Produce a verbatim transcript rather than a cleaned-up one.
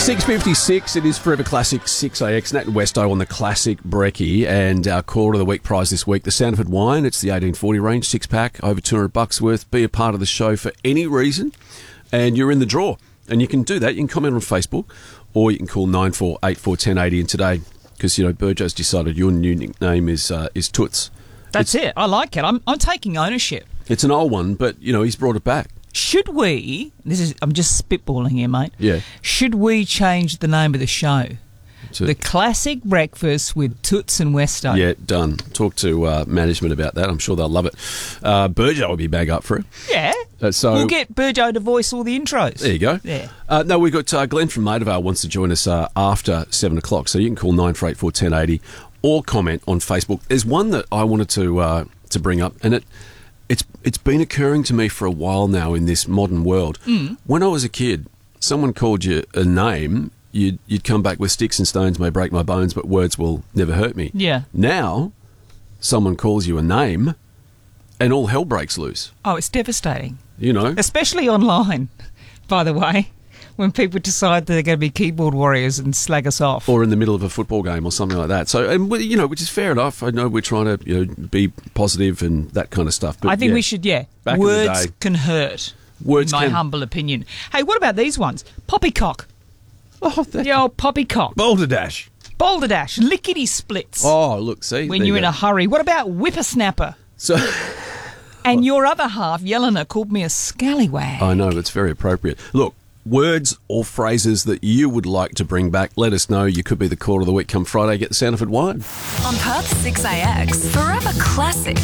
six fifty-six, it is Forever Classic six A X. Nat and Westo on the Classic Brekkie, and our Quarter of the Week prize this week, the Sanford Wine. It's the eighteen forty range, six-pack, over two hundred bucks worth. Be a part of the show for any reason, and you're in the draw. And you can do that. You can comment on Facebook, or you can call nine four eight four, one zero eight zero. And today, because, you know, Burjo's decided your new nickname is uh, is Toots. That's it's, it. I like it. I'm I'm taking ownership. It's an old one, but, you know, he's brought it back. Should we, this is, I'm just spitballing here, mate. Yeah. Should we change the name of the show? To, the Classic Breakfast with Toots and Westo. Yeah, done. Talk to uh, management about that. I'm sure they'll love it. Uh, Burjo will be bang up for it. Yeah. Uh, so we'll get Burjo to voice all the intros. There you go. Yeah. Uh, no, we've got uh, Glenn from Maidavale wants to join us uh, after seven o'clock, so you can call nine four eight four, one zero eight zero or comment on Facebook. There's one that I wanted to uh, to bring up, and it it's it's been occurring to me for a while now in this modern world. Mm. When I was a kid, someone called you a name, you'd, you'd come back with sticks and stones may break my bones, but words will never hurt me. Yeah. Now, someone calls you a name, and all hell breaks loose. Oh, it's devastating. You know? Especially online, by the way, when people decide they're going to be keyboard warriors and slag us off. Or in the middle of a football game or something like that. So, and you know, which is fair enough. I know we're trying to, you know, be positive and that kind of stuff. But I think yeah, we should, yeah. Back Words in the day, can hurt, words in my can... humble opinion. Hey, what about these ones? Poppycock. Oh, that... The old poppycock. Boulder Dash. Boulder Dash. Lickety splits. Oh, look, see. When you're you in a hurry. What about whippersnapper? So... And your other half, Yelena, called me a scallywag. I know, it's very appropriate. Look, words or phrases that you would like to bring back, let us know. You could be the Quarter of the Week come Friday. Get the Sanford Wine. On Perth six A X, Forever Classic